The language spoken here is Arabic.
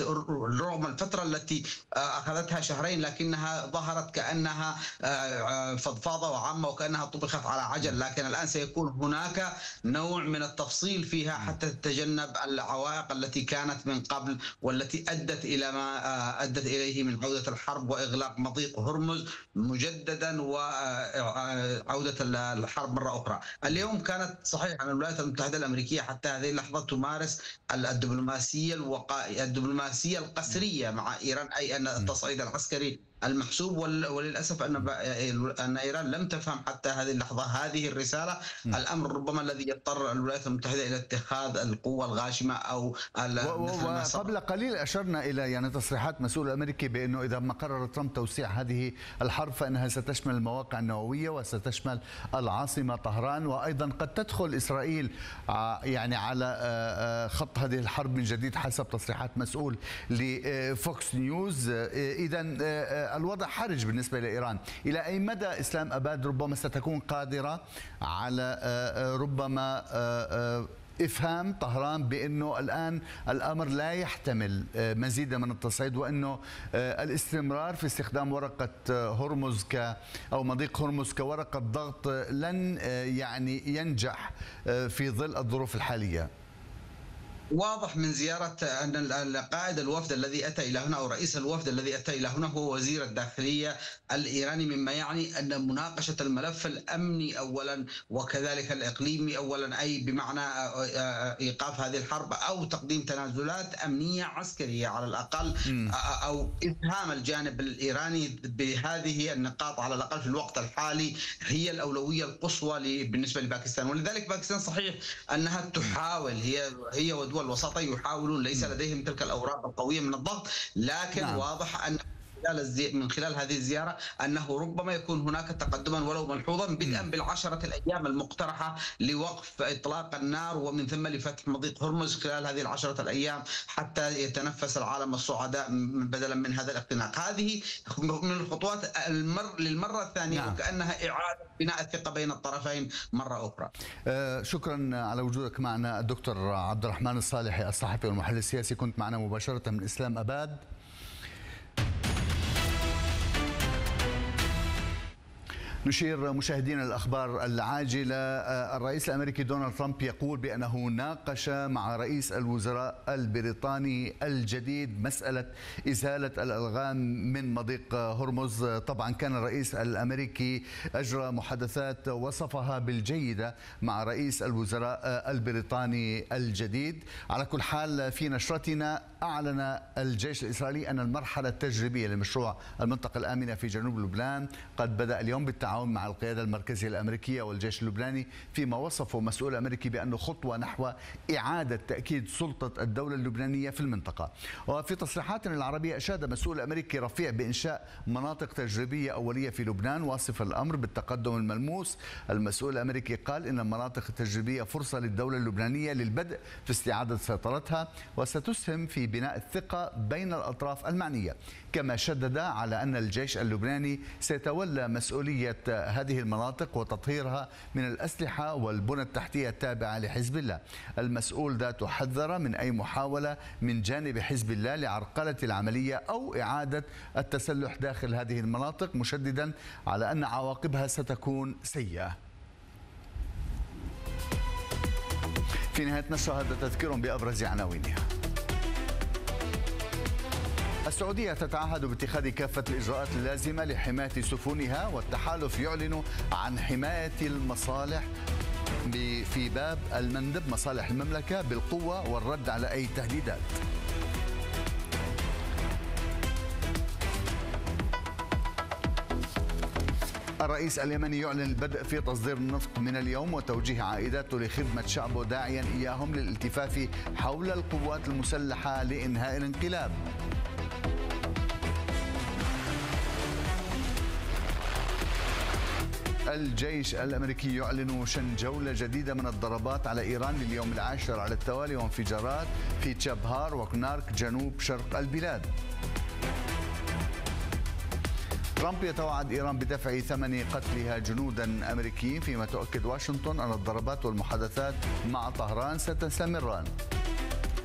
كانت رغم الفترة التي أخذتها شهرين لكنها ظهرت كأنها فضفاضة وعامة وكأنها طبخت على عجل، لكن الآن سيكون هناك نوع من التفصيل فيها حتى تتجنب العوائق التي كانت من قبل والتي أدت إلى ما أدت إليه من عودة الحرب وإغلاق مضيق هرمز مجددا وعودة الحرب مرة أخرى. اليوم كانت صحيح أن الولايات المتحدة الأمريكية حتى هذه اللحظة تمارس الدبلوماسية القسرية مع إيران، أي أن التصعيد العسكري المحسوب، وللأسف أن إيران لم تفهم حتى هذه اللحظة هذه الرسالة. الأمر ربما الذي يضطر الولايات المتحدة إلى اتخاذ القوة الغاشمة أو وقبل قليل أشرنا إلى يعني تصريحات مسؤول أمريكي بأنه إذا ما قرر ترامب توسيع هذه الحرب فإنها ستشمل المواقع النووية وستشمل العاصمة طهران، وأيضا قد تدخل إسرائيل يعني على خط هذه الحرب من جديد حسب تصريحات مسؤول لفوكس نيوز. إذا الوضع حرج بالنسبة لإيران. إلى أي مدى إسلام أباد ربما ستكون قادرة على ربما إفهام طهران بأنه الآن الأمر لا يحتمل مزيدا من التصعيد، وأنه الاستمرار في استخدام ورقة هرمز أو مضيق هرمز كورقة ضغط لن يعني ينجح في ظل الظروف الحالية؟ واضح من زيارة أن قائد الوفد الذي أتى إلى هنا أو رئيس الوفد الذي أتى إلى هنا هو وزير الداخلية الإيراني، مما يعني أن مناقشة الملف الأمني أولا وكذلك الإقليمي أولا، أي بمعنى إيقاف هذه الحرب أو تقديم تنازلات أمنية عسكرية على الأقل، أو إفهام الجانب الإيراني بهذه النقاط على الأقل في الوقت الحالي هي الأولوية القصوى بالنسبة لباكستان. ولذلك باكستان صحيح أنها تحاول، هي ودول الوساطة يحاولون، ليس لديهم تلك الأوراق القوية من الضغط، لكن واضح أن من خلال هذه الزيارة أنه ربما يكون هناك تقدما ولو ملحوظا، بدءا بالعشرة الأيام المقترحة لوقف إطلاق النار ومن ثم لفتح مضيق هرمز خلال هذه العشرة الأيام حتى يتنفس العالم السعداء بدلا من هذا الاختناق. هذه من الخطوات للمرة الثانية وكأنها إعادة بناء الثقة بين الطرفين مرة أخرى. شكرا على وجودك معنا الدكتور عبد الرحمن الصالحي الصحفي والمحلل السياسي، كنت معنا مباشرة من إسلام أباد. نشير مشاهدينا الأخبار العاجلة. الرئيس الأمريكي دونالد ترامب يقول بأنه ناقش مع رئيس الوزراء البريطاني الجديد مسألة إزالة الألغام من مضيق هرمز. طبعا كان الرئيس الأمريكي أجرى محادثات وصفها بالجيدة مع رئيس الوزراء البريطاني الجديد. على كل حال في نشرتنا أعلن الجيش الإسرائيلي أن المرحلة التجريبية لمشروع المنطقة الآمنة في جنوب لبنان قد بدأ اليوم بالتعاون مع القيادة المركزية الأمريكية والجيش اللبناني، فيما وصفه مسؤول أمريكي بأنه خطوة نحو إعادة تأكيد سلطة الدولة اللبنانية في المنطقة. وفي تصريحات العربية أشاد مسؤول أمريكي رفيع بإنشاء مناطق تجريبية أولية في لبنان، واصف الأمر بالتقدم الملموس. المسؤول الأمريكي قال إن المناطق التجريبية فرصة للدولة اللبنانية للبدء في استعادة سيطرتها وستسهم في بناء الثقة بين الأطراف المعنية، كما شدد على أن الجيش اللبناني سيتولى مسؤولية هذه المناطق وتطهيرها من الأسلحة والبنى التحتية التابعة لحزب الله. المسؤول ذاته حذر من أي محاولة من جانب حزب الله لعرقلة العملية أو إعادة التسلح داخل هذه المناطق، مشددا على أن عواقبها ستكون سيئة. في نهاية نشر هذا تذكير بأبرز عناوينها. السعودية تتعهد باتخاذ كافة الإجراءات اللازمة لحماية سفنها، والتحالف يعلن عن حماية المصالح في باب المندب مصالح المملكة بالقوة والرد على أي تهديدات. الرئيس اليمني يعلن البدء في تصدير النفط من اليوم وتوجيه عائداته لخدمة شعبه، داعيا إياهم للالتفاف حول القوات المسلحة لإنهاء الانقلاب. الجيش الأمريكي يعلن شن جولة جديدة من الضربات على إيران لليوم العاشر على التوالي، وانفجارات في تشابهار وكنارك جنوب شرق البلاد. ترامب يتوعد إيران بدفع ثمن قتلها جنودا أمريكيين، فيما تؤكد واشنطن أن الضربات والمحادثات مع طهران ستستمران.